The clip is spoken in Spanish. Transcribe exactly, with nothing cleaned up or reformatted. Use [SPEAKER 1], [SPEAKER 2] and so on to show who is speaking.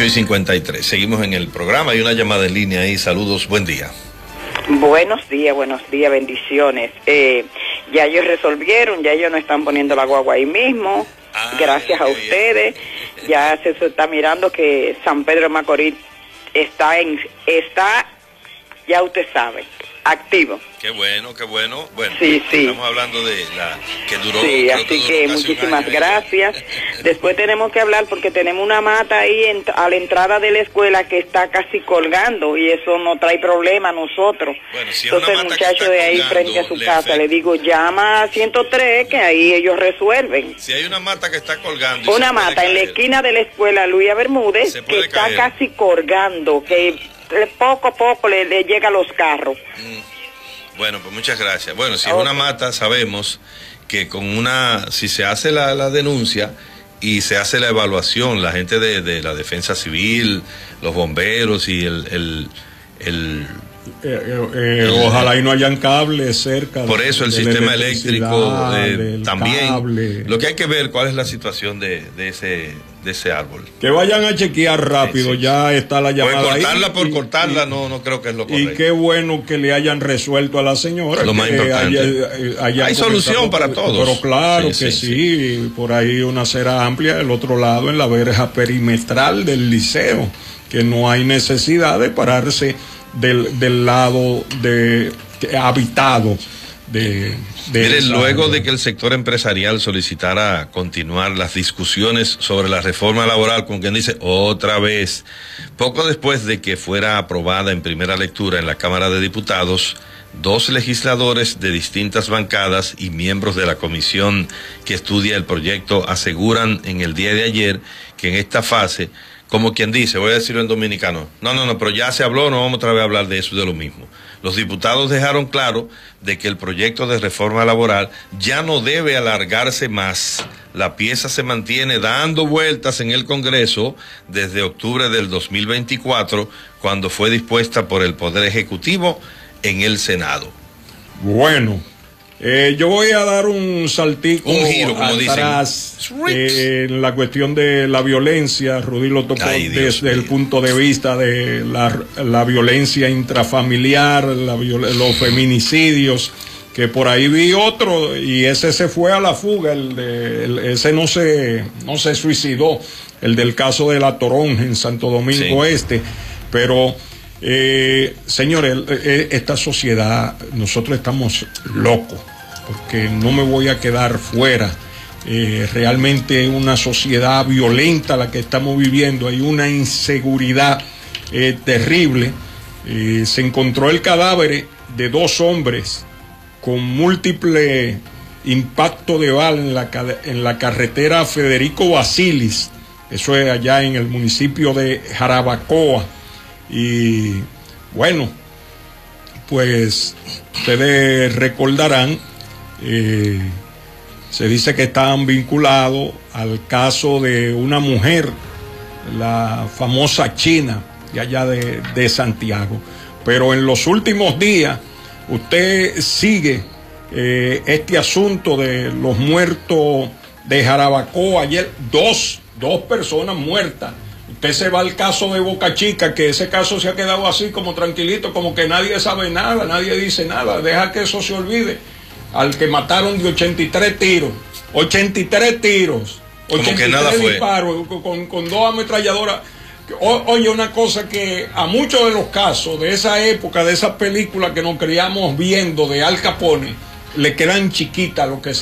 [SPEAKER 1] ocho y cincuenta y tres. Seguimos en el programa. Hay una llamada en línea ahí. Saludos, buen día.
[SPEAKER 2] Buenos días, buenos días, bendiciones. Eh, ya ellos resolvieron, ya ellos no están poniendo la guagua ahí mismo. Ay, gracias a ustedes. Bien. Ya se, se está mirando que San Pedro de Macorís está en, está, ya usted sabe, activo.
[SPEAKER 1] Qué bueno, qué bueno. Bueno,
[SPEAKER 2] sí, sí.
[SPEAKER 1] Estamos hablando de la que duró.
[SPEAKER 2] Sí, así que, que muchísimas gracias. Después tenemos que hablar porque tenemos una mata ahí en, a la entrada de la escuela que está casi colgando y eso no trae problema a nosotros.
[SPEAKER 1] Bueno, si
[SPEAKER 2] Entonces el muchacho de ahí colgando, frente a su le casa afecta. Le digo, llama a ciento tres que ahí ellos resuelven.
[SPEAKER 1] Si hay una mata que está colgando.
[SPEAKER 2] Una mata en la esquina de la escuela Luisa Bermúdez que está caer. casi colgando, que poco a poco le, le llega a los carros.
[SPEAKER 1] Mm. Bueno, pues muchas gracias. Bueno, si okay. es una mata, sabemos que con una, si se hace la, la denuncia y se hace la evaluación, la gente de, de la defensa civil, los bomberos y el... el, el
[SPEAKER 3] Eh, eh, eh, ojalá y no hayan cables cerca.
[SPEAKER 1] Por eso el de sistema eléctrico eh, también. Cable. Lo que hay que ver cuál es la situación de, de ese de ese árbol.
[SPEAKER 3] Que vayan a chequear rápido, sí, sí. Ya está la llamada.
[SPEAKER 1] Por cortarla
[SPEAKER 3] ahí,
[SPEAKER 1] por
[SPEAKER 3] y,
[SPEAKER 1] cortarla
[SPEAKER 3] y,
[SPEAKER 1] no no creo que es lo correcto.
[SPEAKER 3] Y qué bueno que le hayan resuelto a la señora.
[SPEAKER 1] Lo más importante.
[SPEAKER 3] Haya, haya
[SPEAKER 1] hay solución para todos.
[SPEAKER 3] Pero claro sí, que sí, sí. sí, por ahí una acera amplia, el otro lado en la verja perimetral del liceo, que no hay necesidad de pararse Del, del lado de, de habitado de, de
[SPEAKER 1] Miren, luego de que el sector empresarial solicitara continuar las discusiones sobre la reforma laboral, con quien dice otra vez, poco después de que fuera aprobada en primera lectura en la Cámara de Diputados, dos legisladores de distintas bancadas y miembros de la comisión que estudia el proyecto aseguran en el día de ayer que en esta fase, como quien dice, voy a decirlo en dominicano, no, no, no, pero ya se habló, no vamos otra vez a hablar de eso, de lo mismo. Los diputados dejaron claro de que el proyecto de reforma laboral ya no debe alargarse más. La pieza se mantiene dando vueltas en el Congreso desde octubre del dos mil veinticuatro, cuando fue dispuesta por el Poder Ejecutivo en el Senado.
[SPEAKER 3] Bueno. Eh, yo voy a dar un saltico
[SPEAKER 1] un giro, como
[SPEAKER 3] atrás eh, en la cuestión de la violencia. Rudy lo tocó Ay, desde el punto de vista de la, la violencia intrafamiliar, la, los feminicidios, que por ahí vi otro y ese se fue a la fuga, el de, el, ese no se, no se suicidó, el del caso de La Toronja en Santo Domingo sí. Este, pero... Eh, señores, eh, esta sociedad, nosotros estamos locos, porque no me voy a quedar fuera. Eh, realmente es una sociedad violenta la que estamos viviendo, hay una inseguridad eh, terrible. Eh, se encontró el cadáver de dos hombres con múltiple impacto de bala en la, en la carretera Federico Basilis, eso es allá en el municipio de Jarabacoa. Y bueno, pues ustedes recordarán, eh, se dice que estaban vinculados al caso de una mujer, la famosa China, de allá de, de Santiago. Pero en los últimos días, usted sigue eh, este asunto de los muertos de Jarabacoa. Ayer dos, dos personas muertas. Usted se va al caso de Boca Chica, que ese caso se ha quedado así como tranquilito, como que nadie sabe nada, nadie dice nada, deja que eso se olvide. Al que mataron de ochenta y tres tiros, ochenta y tres tiros,
[SPEAKER 1] como que nada fue.
[SPEAKER 3] Disparos, con, con dos ametralladoras. O, oye, una cosa que a muchos de los casos de esa época, de esas películas que nos criamos viendo de Al Capone, le quedan chiquitas lo que se